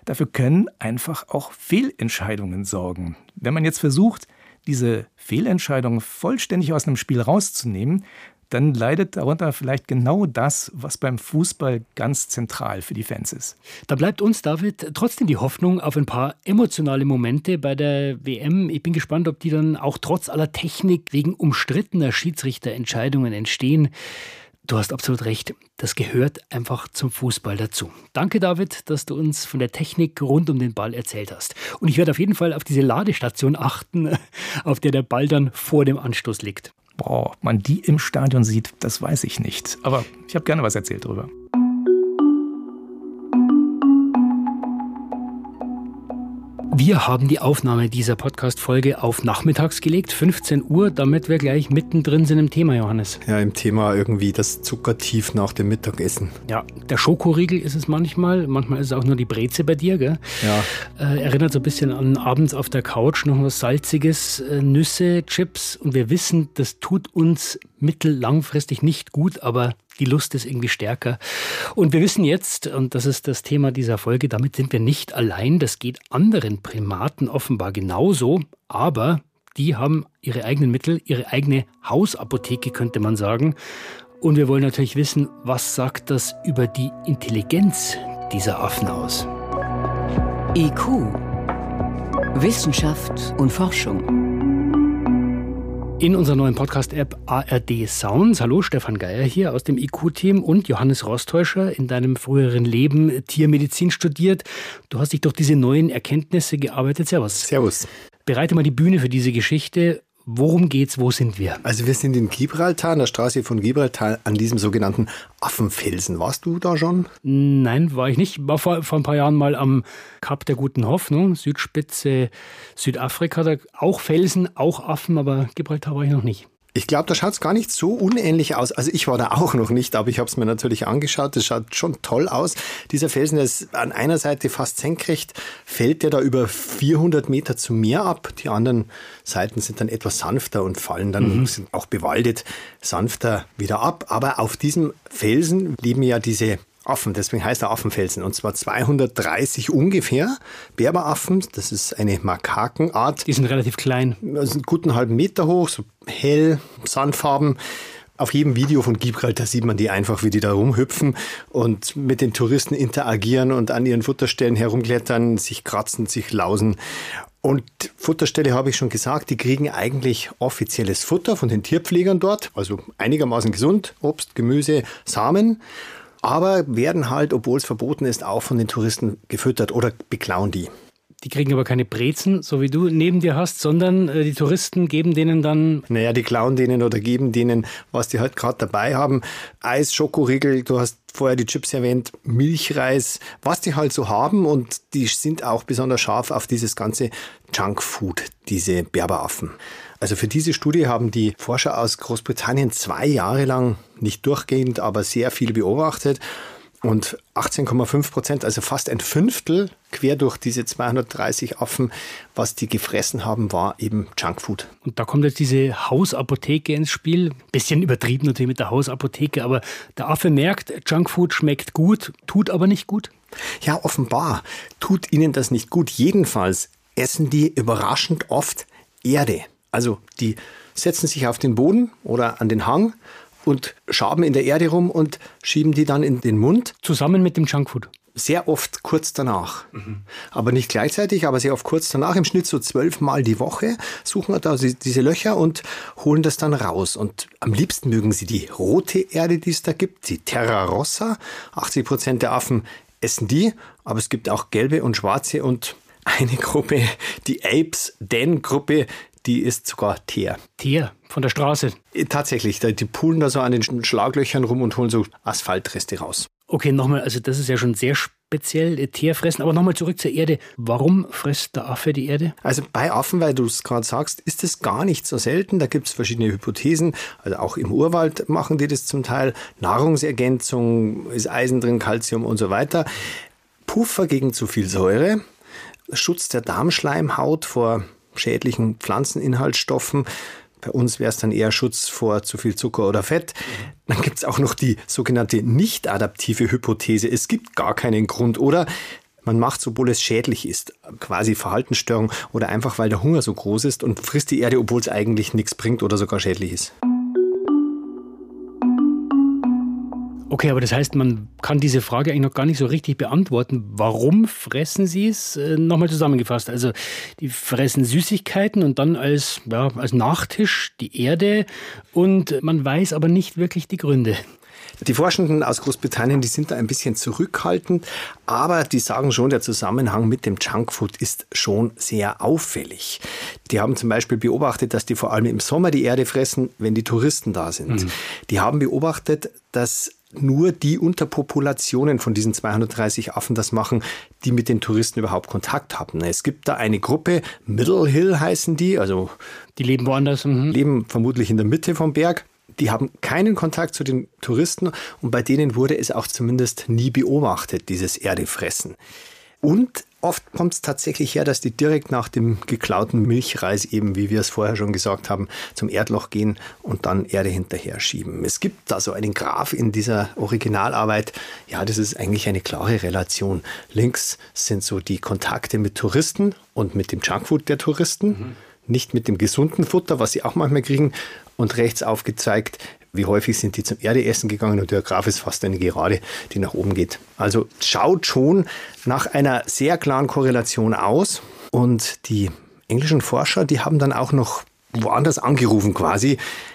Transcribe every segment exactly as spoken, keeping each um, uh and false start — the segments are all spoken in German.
dafür können einfach auch Fehlentscheidungen sorgen. Wenn man jetzt versucht, diese Fehlentscheidungen vollständig aus einem Spiel rauszunehmen, dann leidet darunter vielleicht genau das, was beim Fußball ganz zentral für die Fans ist. Da bleibt uns, David, trotzdem die Hoffnung auf ein paar emotionale Momente bei der W M. Ich bin gespannt, ob die dann auch trotz aller Technik wegen umstrittener Schiedsrichterentscheidungen entstehen. Du hast absolut recht, das gehört einfach zum Fußball dazu. Danke, David, dass du uns von der Technik rund um den Ball erzählt hast. Und ich werde auf jeden Fall auf diese Ladestation achten, auf der der Ball dann vor dem Anstoß liegt. Boah, ob man die im Stadion sieht, das weiß ich nicht. Aber ich habe gerne was erzählt drüber. Wir haben die Aufnahme dieser Podcast-Folge auf nachmittags gelegt, fünfzehn Uhr, damit wir gleich mittendrin sind im Thema, Johannes. Ja, im Thema irgendwie das Zuckertief nach dem Mittagessen. Ja, der Schokoriegel ist es manchmal, manchmal ist es auch nur die Breze bei dir, gell? Ja. Äh, erinnert so ein bisschen an abends auf der Couch, noch was Salziges, äh, Nüsse, Chips, und wir wissen, das tut uns mittellangfristig nicht gut, aber die Lust ist irgendwie stärker. Und wir wissen jetzt, und das ist das Thema dieser Folge, damit sind wir nicht allein. Das geht anderen Primaten offenbar genauso. Aber die haben ihre eigenen Mittel, ihre eigene Hausapotheke, könnte man sagen. Und wir wollen natürlich wissen, was sagt das über die Intelligenz dieser Affen aus? I Q. Wissenschaft und Forschung. In unserer neuen Podcast-App A R D Sounds. Hallo, Stefan Geier hier aus dem I Q-Team und Johannes Rostäuscher, in deinem früheren Leben Tiermedizin studiert. Du hast dich durch diese neuen Erkenntnisse gearbeitet. Servus. Servus. Bereite mal die Bühne für diese Geschichte. Worum geht's? Wo sind wir? Also wir sind in Gibraltar, an der Straße von Gibraltar, an diesem sogenannten Affenfelsen. Warst du da schon? Nein, war ich nicht. War vor, vor ein paar Jahren mal am Kap der Guten Hoffnung, Südspitze Südafrika. Da auch Felsen, auch Affen, aber Gibraltar war ich noch nicht. Ich glaube, da schaut es gar nicht so unähnlich aus. Also ich war da auch noch nicht, aber ich habe es mir natürlich angeschaut. Das schaut schon toll aus. Dieser Felsen, der ist an einer Seite fast senkrecht, fällt der da über vierhundert Meter zum Meer ab. Die anderen Seiten sind dann etwas sanfter und fallen dann, mhm. sind auch bewaldet, sanfter wieder ab. Aber auf diesem Felsen leben ja diese Affen, deswegen heißt er Affenfelsen, und zwar zweihundertdreißig ungefähr Berberaffen, das ist eine Makakenart. Die sind relativ klein. Also einen guten halben Meter hoch, so hell, sandfarben. Auf jedem Video von Gibraltar sieht man die einfach, wie die da rumhüpfen und mit den Touristen interagieren und an ihren Futterstellen herumklettern, sich kratzen, sich lausen. Und Futterstelle habe ich schon gesagt, die kriegen eigentlich offizielles Futter von den Tierpflegern dort, also einigermaßen gesund, Obst, Gemüse, Samen. Aber werden halt, obwohl es verboten ist, auch von den Touristen gefüttert oder beklauen die. Die kriegen aber keine Brezen, so wie du neben dir hast, sondern äh, die Touristen geben denen dann... Naja, die klauen denen oder geben denen, was die halt gerade dabei haben. Eis, Schokoriegel, du hast vorher die Chips erwähnt, Milchreis, was die halt so haben. Und die sind auch besonders scharf auf dieses ganze Junkfood, diese Berberaffen. Also für diese Studie haben die Forscher aus Großbritannien zwei Jahre lang, nicht durchgehend, aber sehr viel beobachtet. Und achtzehn Komma fünf Prozent, also fast ein Fünftel, quer durch diese zweihundertdreißig Affen, was die gefressen haben, war eben Junkfood. Und da kommt jetzt diese Hausapotheke ins Spiel. Bisschen übertrieben natürlich mit der Hausapotheke, aber der Affe merkt, Junkfood schmeckt gut, tut aber nicht gut. Ja, offenbar tut ihnen das nicht gut. Jedenfalls essen die überraschend oft Erde. Also die setzen sich auf den Boden oder an den Hang und schaben in der Erde rum und schieben die dann in den Mund. Zusammen mit dem Junkfood? Sehr oft kurz danach. Mhm. Aber nicht gleichzeitig, aber sehr oft kurz danach. Im Schnitt so zwölf Mal die Woche suchen wir da diese Löcher und holen das dann raus. Und am liebsten mögen sie die rote Erde, die es da gibt, die Terra Rossa. achtzig Prozent der Affen essen die, aber es gibt auch gelbe und schwarze und eine Gruppe, die Apes-Den-Gruppe, die isst sogar Teer. Teer von der Straße? Tatsächlich, die poolen da so an den Schlaglöchern rum und holen so Asphaltreste raus. Okay, nochmal, also das ist ja schon sehr speziell, Teer fressen. Aber nochmal zurück zur Erde. Warum frisst der Affe die Erde? Also bei Affen, weil du es gerade sagst, ist es gar nicht so selten. Da gibt es verschiedene Hypothesen. Also auch im Urwald machen die das zum Teil. Nahrungsergänzung, ist Eisen drin, Calcium und so weiter. Puffer gegen zu viel Säure. Schutz der Darmschleimhaut vor schädlichen Pflanzeninhaltsstoffen. Bei uns wäre es dann eher Schutz vor zu viel Zucker oder Fett. Dann gibt es auch noch die sogenannte nicht adaptive Hypothese. Es gibt gar keinen Grund. Oder man macht, obwohl es schädlich ist, quasi Verhaltensstörung oder einfach, weil der Hunger so groß ist und frisst die Erde, obwohl es eigentlich nichts bringt oder sogar schädlich ist. Okay, aber das heißt, man kann diese Frage eigentlich noch gar nicht so richtig beantworten. Warum fressen sie es? Äh, nochmal zusammengefasst. Also die fressen Süßigkeiten und dann als, ja, als Nachtisch die Erde und man weiß aber nicht wirklich die Gründe. Die Forschenden aus Großbritannien, die sind da ein bisschen zurückhaltend, aber die sagen schon, der Zusammenhang mit dem Junkfood ist schon sehr auffällig. Die haben zum Beispiel beobachtet, dass die vor allem im Sommer die Erde fressen, wenn die Touristen da sind. Mhm. Die haben beobachtet, dass nur die Unterpopulationen von diesen zweihundertdreißig Affen das machen, die mit den Touristen überhaupt Kontakt haben. Es gibt da eine Gruppe, Middle Hill heißen die, also die leben woanders. Mhm. Leben vermutlich in der Mitte vom Berg. Die haben keinen Kontakt zu den Touristen und bei denen wurde es auch zumindest nie beobachtet, dieses Erdefressen. Und oft kommt es tatsächlich her, dass die direkt nach dem geklauten Milchreis, eben wie wir es vorher schon gesagt haben, zum Erdloch gehen und dann Erde hinterher schieben. Es gibt da so einen Graph in dieser Originalarbeit. Ja, das ist eigentlich eine klare Relation. Links sind so die Kontakte mit Touristen und mit dem Junkfood der Touristen. Mhm. Nicht mit dem gesunden Futter, was sie auch manchmal kriegen. Und rechts aufgezeigt, wie häufig sind die zum Erdeessen gegangen. Und der Graph ist fast eine Gerade, die nach oben geht. Also schaut schon nach einer sehr klaren Korrelation aus. Und die englischen Forscher, die haben dann auch noch woanders angerufen quasi,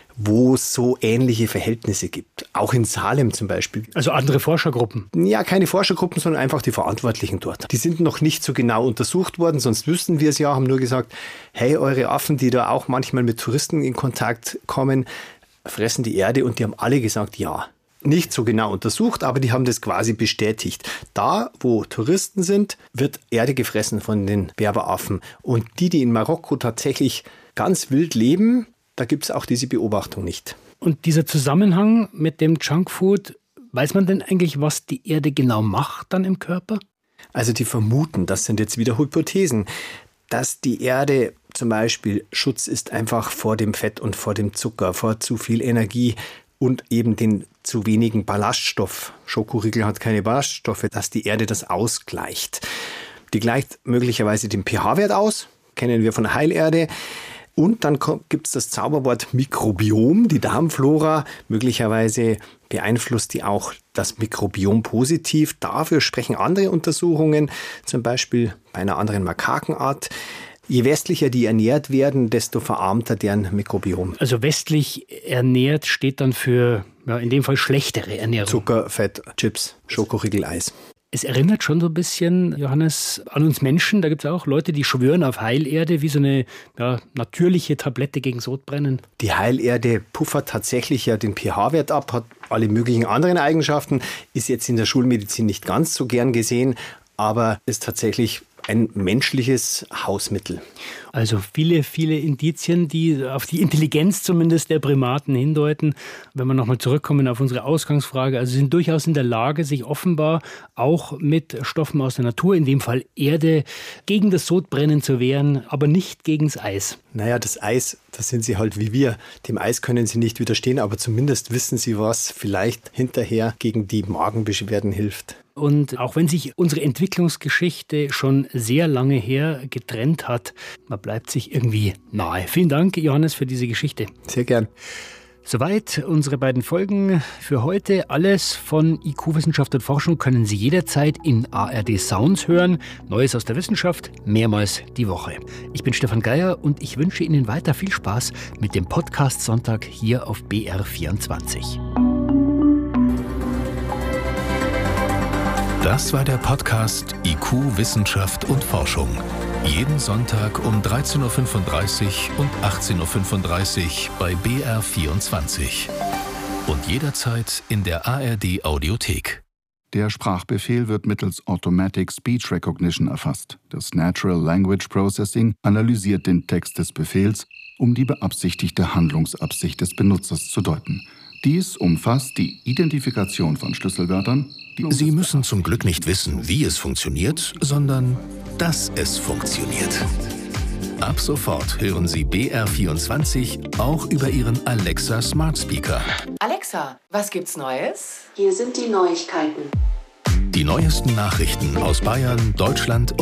wo es so ähnliche Verhältnisse gibt. Auch in Salem zum Beispiel. Also andere Forschergruppen? Ja, keine Forschergruppen, sondern einfach die Verantwortlichen dort. Die sind noch nicht so genau untersucht worden, sonst wüssten wir es ja, haben nur gesagt, hey, eure Affen, die da auch manchmal mit Touristen in Kontakt kommen, fressen die Erde, und die haben alle gesagt, ja. Nicht so genau untersucht, aber die haben das quasi bestätigt. Da, wo Touristen sind, wird Erde gefressen von den Berberaffen. Und die, die in Marokko tatsächlich ganz wild leben, da gibt es auch diese Beobachtung nicht. Und dieser Zusammenhang mit dem Junkfood, weiß man denn eigentlich, was die Erde genau macht dann im Körper? Also die vermuten, das sind jetzt wieder Hypothesen, dass die Erde zum Beispiel Schutz ist einfach vor dem Fett und vor dem Zucker, vor zu viel Energie und eben den zu wenigen Ballaststoff. Schokoriegel hat keine Ballaststoffe, dass die Erde das ausgleicht. Die gleicht möglicherweise den pH-Wert aus, kennen wir von Heilerde. Und dann gibt es das Zauberwort Mikrobiom, die Darmflora. Möglicherweise beeinflusst die auch das Mikrobiom positiv. Dafür sprechen andere Untersuchungen, zum Beispiel bei einer anderen Makakenart. Je westlicher die ernährt werden, desto verarmter deren Mikrobiom. Also westlich ernährt steht dann für, ja, in dem Fall schlechtere Ernährung. Zucker, Fett, Chips, Schokoriegel, Eis. Es erinnert schon so ein bisschen, Johannes, an uns Menschen. Da gibt es auch Leute, die schwören auf Heilerde, wie so eine ja, natürliche Tablette gegen Sodbrennen. Die Heilerde puffert tatsächlich ja den pH-Wert ab, hat alle möglichen anderen Eigenschaften, ist jetzt in der Schulmedizin nicht ganz so gern gesehen, aber ist tatsächlich ein menschliches Hausmittel. Also viele, viele Indizien, die auf die Intelligenz zumindest der Primaten hindeuten. Wenn wir nochmal zurückkommen auf unsere Ausgangsfrage, also sie sind durchaus in der Lage, sich offenbar auch mit Stoffen aus der Natur, in dem Fall Erde, gegen das Sodbrennen zu wehren, aber nicht gegen das Eis. Naja, das Eis, das sind sie halt wie wir. Dem Eis können sie nicht widerstehen, aber zumindest wissen sie, was vielleicht hinterher gegen die Magenbeschwerden hilft. Und auch wenn sich unsere Entwicklungsgeschichte schon sehr lange her getrennt hat, man bleibt sich irgendwie nahe. Vielen Dank, Johannes, für diese Geschichte. Sehr gern. Soweit unsere beiden Folgen für heute. Alles von I Q Wissenschaft und Forschung können Sie jederzeit in A R D Sounds hören. Neues aus der Wissenschaft, mehrmals die Woche. Ich bin Stefan Geier und ich wünsche Ihnen weiter viel Spaß mit dem Podcast Sonntag hier auf B R vierundzwanzig. Das war der Podcast I Q Wissenschaft und Forschung. Jeden Sonntag um dreizehn Uhr fünfunddreißig und achtzehn Uhr fünfunddreißig bei B R vierundzwanzig. Und jederzeit in der A R D Audiothek. Der Sprachbefehl wird mittels Automatic Speech Recognition erfasst. Das Natural Language Processing analysiert den Text des Befehls, um die beabsichtigte Handlungsabsicht des Benutzers zu deuten. Dies umfasst die Identifikation von Schlüsselwörtern. Die Sie müssen zum Glück nicht wissen, wie es funktioniert, sondern dass es funktioniert. Ab sofort hören Sie B R vierundzwanzig auch über Ihren Alexa Smart Speaker. Alexa, was gibt's Neues? Hier sind die Neuigkeiten. Die neuesten Nachrichten aus Bayern, Deutschland